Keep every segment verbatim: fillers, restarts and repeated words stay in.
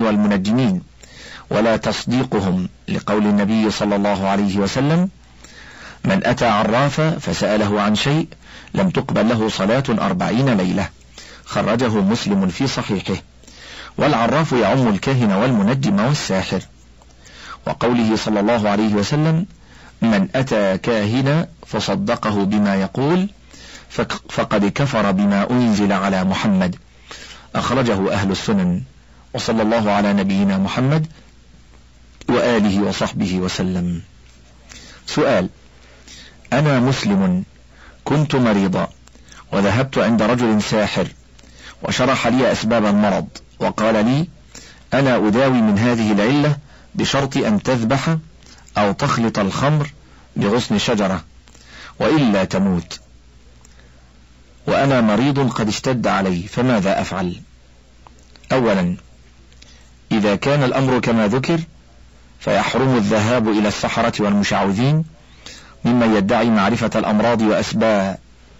والمنجمين، ولا تصديقهم، لقول النبي صلى الله عليه وسلم: من أتى عرافا فسأله عن شيء لم تقبل له صلاة أربعين ليلة، خرجه مسلم في صحيحه. والعراف يعم الكاهن والمنجم والساحر. وقوله صلى الله عليه وسلم: من أتى كاهنا فصدقه بما يقول فقد كفر بما أنزل على محمد، أخرجه أهل السنن. وصلى الله على نبينا محمد وآله وصحبه وسلم. سؤال: أنا مسلم كنت مريضا وذهبت عند رجل ساحر وشرح لي أسباب المرض، وقال لي: أنا أداوي من هذه العلة بشرط أن تذبح أو تخلط الخمر بغصن شجرة وإلا تموت، وأنا مريض قد اشتد علي، فماذا أفعل؟ أولا، إذا كان الأمر كما ذكر فيحرم الذهاب إلى السحرة والمشعوذين ممن يدعي معرفة الأمراض وأسبابها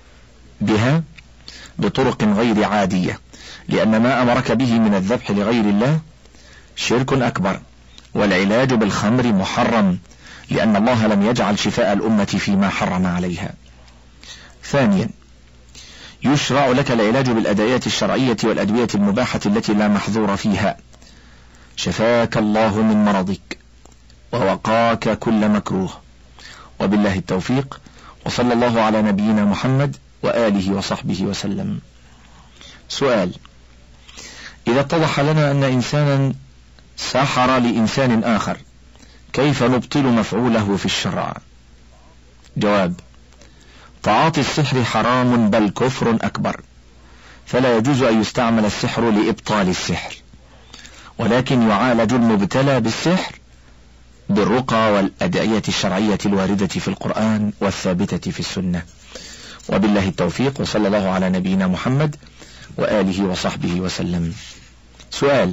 بطرق غير عادية، لأن ما أمرك به من الذبح لغير الله شرك أكبر، والعلاج بالخمر محرم، لأن الله لم يجعل شفاء الأمة فيما حرم عليها. ثانيا، يشرع لك العلاج بالأدوية الشرعية والأدوية المباحة التي لا محظور فيها، شفاك الله من مرضك ووقاك كل مكروه، وبالله التوفيق، وصلى الله على نبينا محمد وآله وصحبه وسلم. سؤال: إذا اتضح لنا أن إنسانا سحر لإنسان آخر، كيف نبطل مفعوله في الشرع؟ جواب: تعاطي السحر حرام بل كفر أكبر، فلا يجوز أن يستعمل السحر لإبطال السحر، ولكن يعالج المبتلى بالسحر بالرقى والأدعية الشرعية الواردة في القرآن والثابتة في السنة. وبالله التوفيق، وصلى الله على نبينا محمد وآله وصحبه وسلم. سؤال: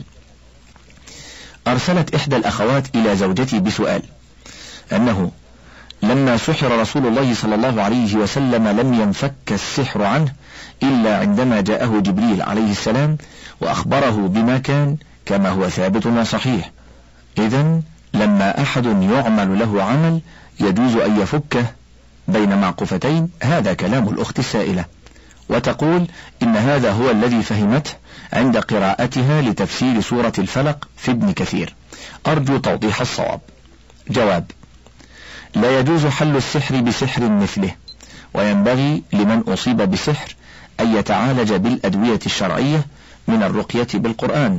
أرسلت إحدى الأخوات إلى زوجتي بسؤال أنه لما سحر رسول الله صلى الله عليه وسلم لم ينفك السحر عنه إلا عندما جاءه جبريل عليه السلام وأخبره بما كان، كما هو ثابت وصحيح. إذن لما أحد يعمل له عمل يجوز أن يفكه بين معقوفتين. هذا كلام الأخت السائلة، وتقول إن هذا هو الذي فهمته عند قراءتها لتفسير سورة الفلق في ابن كثير. أرجو توضيح الصواب. جواب: لا يجوز حل السحر بسحر مثله، وينبغي لمن أصيب بسحر أن يتعالج بالأدوية الشرعية من الرقية بالقرآن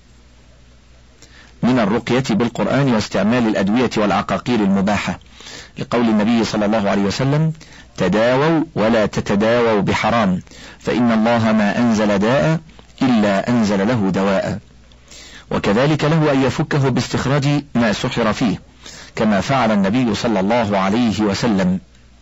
من الرقية بالقرآن واستعمال الأدوية والعقاقير المباحة، لقول النبي صلى الله عليه وسلم: تداووا ولا تتداووا بحرام، فإن الله ما أنزل داء إلا أنزل له دواء. وكذلك له أن يفكه باستخراج ما سحر فيه، كما فعل النبي صلى الله عليه وسلم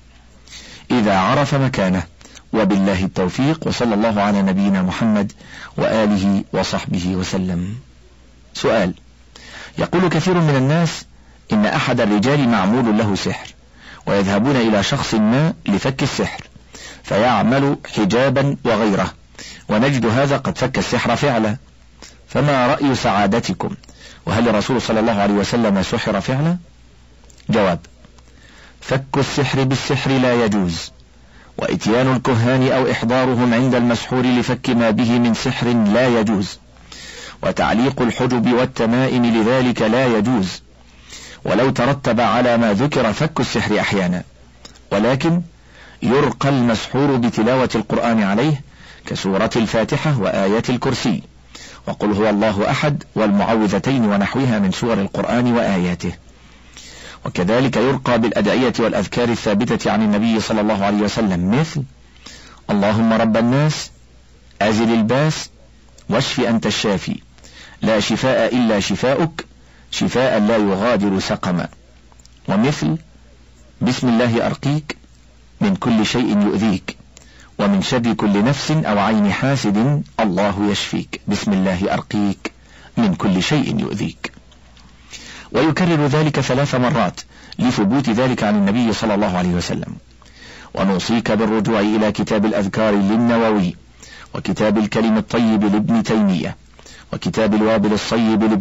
إذا عرف مكانه. وبالله التوفيق، وصلى الله على نبينا محمد وآله وصحبه وسلم. سؤال: يقول كثير من الناس إن أحد الرجال معمول له سحر، ويذهبون إلى شخص ما لفك السحر فيعمل حجابا وغيره، ونجد هذا قد فك السحر فعلا، فما رأي سعادتكم؟ وهل الرسول صلى الله عليه وسلم سحر فعلا؟ جواب: فك السحر بالسحر لا يجوز، وإتيان الكهان أو إحضارهم عند المسحور لفك ما به من سحر لا يجوز، وتعليق الحجب والتمائم لذلك لا يجوز، ولو ترتب على ما ذكر فك السحر أحيانا، ولكن يرقى المسحور بتلاوة القرآن عليه كسورة الفاتحة وآيات الكرسي وقل هو الله أحد والمعوذتين ونحوها من سور القرآن وآياته. وكذلك يرقى بالأدعية والأذكار الثابتة عن النبي صلى الله عليه وسلم، مثل: اللهم رب الناس أزل الباس واشف أنت الشافي لا شفاء إلا شفاؤك شفاء لا يغادر سقما، ومثل: بسم الله أرقيك من كل شيء يؤذيك ومن شر كل نفس أو عين حاسد الله يشفيك بسم الله أرقيك من كل شيء يؤذيك. ويكرر ذلك ثلاث مرات لثبوت ذلك عن النبي صلى الله عليه وسلم. ونوصيك بالرجوع إلى كتاب الأذكار للنووي، وكتاب الكلم الطيب لابن تيمية، وكتاب الوابل الصيب